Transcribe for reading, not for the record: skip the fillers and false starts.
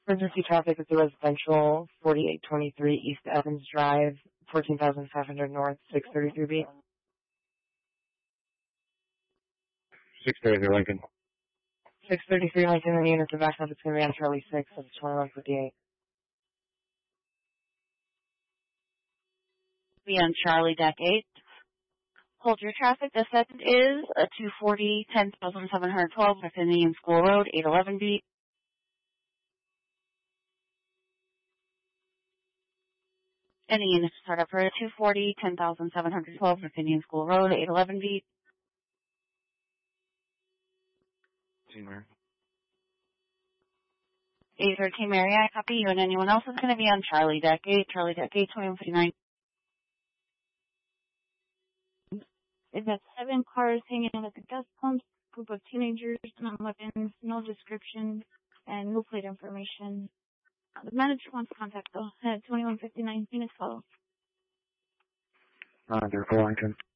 Emergency traffic at the residential, 4823 East Evans Drive, 14,500 North, 633B. 633 Lincoln. 633 Lincoln, and the units are back up. It's going to be on Charlie 6, that's 2158. Be on Charlie deck 8. Hold your traffic. The second is a 240, 10,712 West Indian School Road, 811B. Any units start up for a 240, 10,712 West Indian School Road, 811B. Team Mary. 813 Mary, I copy you, and anyone else is going to be on Charlie deck 8, 2159. We've got 7 cars hanging out at the gas pumps, group of teenagers, non-weapons, no description, and no plate information. The manager wants contact, though, at 2159 Phoenix Falls. Roger, Lincoln.